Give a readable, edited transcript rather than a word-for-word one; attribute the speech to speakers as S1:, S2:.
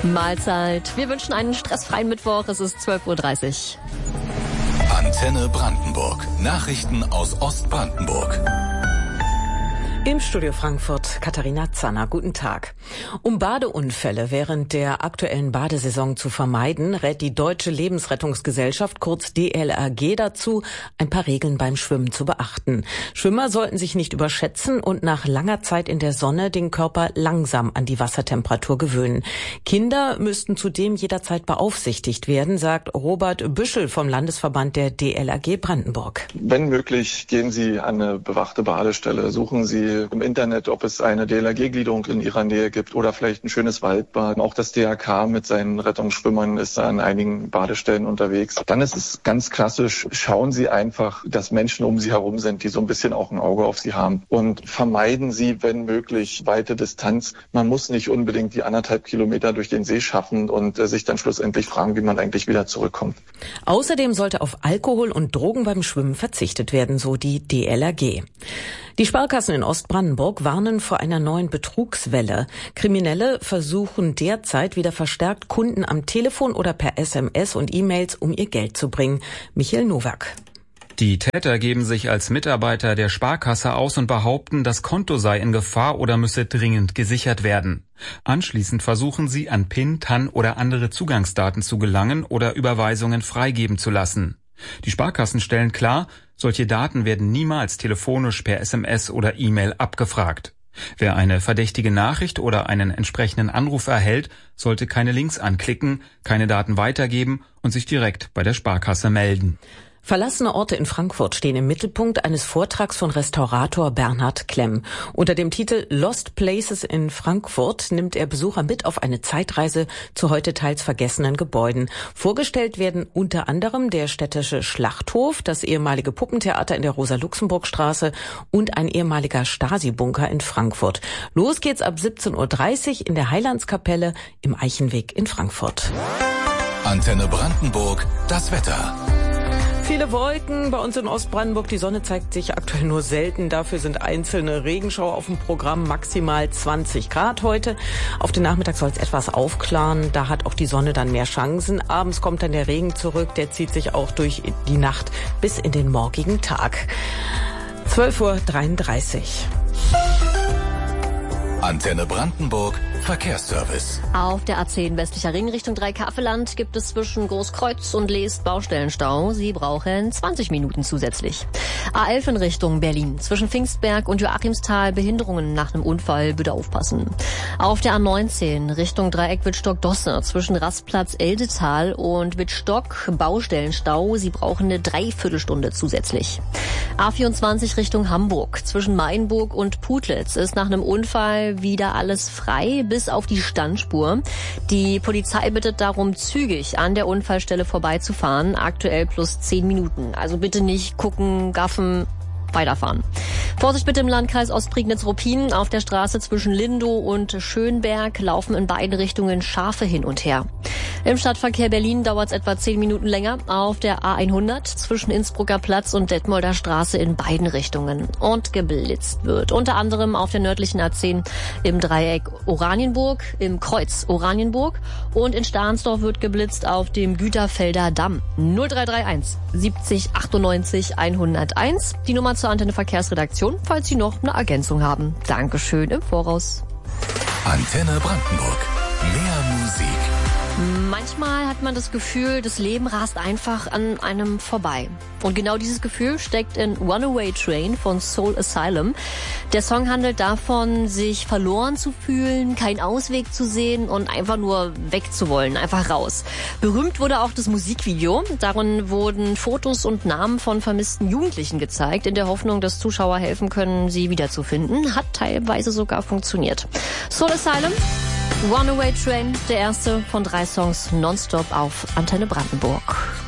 S1: Mahlzeit. Wir wünschen einen stressfreien Mittwoch. Es ist 12:30 Uhr.
S2: Antenne Brandenburg. Nachrichten aus Ostbrandenburg.
S3: Im Studio Frankfurt Katharina Zanner. Guten Tag. Um Badeunfälle während der aktuellen Badesaison zu vermeiden, rät die Deutsche Lebensrettungsgesellschaft, kurz DLRG, dazu, ein paar Regeln beim Schwimmen zu beachten. Schwimmer sollten sich nicht überschätzen und nach langer Zeit in der Sonne den Körper langsam an die Wassertemperatur gewöhnen. Kinder müssten zudem jederzeit beaufsichtigt werden, sagt Robert Büschel vom Landesverband der DLRG Brandenburg.
S4: Wenn möglich, gehen Sie an eine bewachte Badestelle. Suchen Sie im Internet, ob es eine DLRG-Gliederung in Ihrer Nähe gibt oder vielleicht ein schönes Waldbad. Auch das DRK mit seinen Rettungsschwimmern ist an einigen Badestellen unterwegs. Dann ist es ganz klassisch, schauen Sie einfach, dass Menschen um Sie herum sind, die so ein bisschen auch ein Auge auf Sie haben. Und vermeiden Sie, wenn möglich, weite Distanz. Man muss nicht unbedingt die 1,5 Kilometer durch den See schaffen und sich dann schlussendlich fragen, wie man eigentlich wieder zurückkommt.
S3: Außerdem sollte auf Alkohol und Drogen beim Schwimmen verzichtet werden, so die DLRG. Die Sparkassen in Ostbrandenburg warnen vor einer neuen Betrugswelle. Kriminelle versuchen derzeit wieder verstärkt, Kunden am Telefon oder per SMS und E-Mails um ihr Geld zu bringen. Michael Nowak.
S5: Die Täter geben sich als Mitarbeiter der Sparkasse aus und behaupten, das Konto sei in Gefahr oder müsse dringend gesichert werden. Anschließend versuchen sie, an PIN, TAN oder andere Zugangsdaten zu gelangen oder Überweisungen freigeben zu lassen. Die Sparkassen stellen klar, solche Daten werden niemals telefonisch per SMS oder E-Mail abgefragt. Wer eine verdächtige Nachricht oder einen entsprechenden Anruf erhält, sollte keine Links anklicken, keine Daten weitergeben und sich direkt bei der Sparkasse melden.
S3: Verlassene Orte in Frankfurt stehen im Mittelpunkt eines Vortrags von Restaurator Bernhard Klemm. Unter dem Titel Lost Places in Frankfurt nimmt er Besucher mit auf eine Zeitreise zu heute teils vergessenen Gebäuden. Vorgestellt werden unter anderem der städtische Schlachthof, das ehemalige Puppentheater in der Rosa-Luxemburg-Straße und ein ehemaliger Stasi-Bunker in Frankfurt. Los geht's ab 17:30 Uhr in der Heilandskapelle im Eichenweg in Frankfurt.
S2: Antenne Brandenburg, das Wetter.
S3: Viele Wolken bei uns in Ostbrandenburg. Die Sonne zeigt sich aktuell nur selten. Dafür sind einzelne Regenschauer auf dem Programm. Maximal 20 Grad heute. Auf den Nachmittag soll es etwas aufklaren. Da hat auch die Sonne dann mehr Chancen. Abends kommt dann der Regen zurück. Der zieht sich auch durch die Nacht bis in den morgigen Tag. 12:33 Uhr.
S2: Antenne Brandenburg, Verkehrsservice.
S1: Auf der A10 westlicher Ring Richtung Dreikasseland gibt es zwischen Großkreuz und Leest Baustellenstau. Sie brauchen 20 Minuten zusätzlich. A11 in Richtung Berlin. Zwischen Pfingstberg und Joachimsthal Behinderungen nach einem Unfall, bitte aufpassen. Auf der A19 Richtung Dreieck Wittstock-Dosse. Zwischen Rastplatz Eldetal und Wittstock Baustellenstau. Sie brauchen eine Dreiviertelstunde zusätzlich. A24 Richtung Hamburg. Zwischen Mainburg und Putlitz ist nach einem Unfall wieder alles frei, bis auf die Standspur. Die Polizei bittet darum, zügig an der Unfallstelle vorbeizufahren. Aktuell plus 10 Minuten. Also bitte nicht gucken, gaffen, weiterfahren. Vorsicht bitte im Landkreis Ostprignitz-Ruppin. Auf der Straße zwischen Lindow und Schönberg laufen in beiden Richtungen Schafe hin und her. Im Stadtverkehr Berlin dauert es etwa 10 Minuten länger. Auf der A100 zwischen Innsbrucker Platz und Detmolder Straße in beiden Richtungen. Und geblitzt wird. Unter anderem auf der nördlichen A10 im Dreieck Oranienburg, im Kreuz Oranienburg. Und in Stahnsdorf wird geblitzt auf dem Güterfelder Damm. 0331 70 98 101. Die Nummer zur Antenne Verkehrsredaktion, falls Sie noch eine Ergänzung haben. Dankeschön im Voraus.
S2: Antenne Brandenburg. Mehr Musik.
S1: Manchmal hat man das Gefühl, das Leben rast einfach an einem vorbei. Und genau dieses Gefühl steckt in Runaway Train von Soul Asylum. Der Song handelt davon, sich verloren zu fühlen, keinen Ausweg zu sehen und einfach nur wegzuwollen, einfach raus. Berühmt wurde auch das Musikvideo. Darin wurden Fotos und Namen von vermissten Jugendlichen gezeigt, in der Hoffnung, dass Zuschauer helfen können, sie wiederzufinden. Hat teilweise sogar funktioniert. Soul Asylum, Runaway Train, der erste von 3 Songs nonstop auf Antenne Brandenburg.